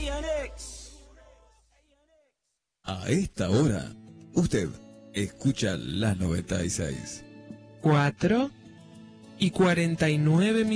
A esta hora, usted escucha la 96. 4:49.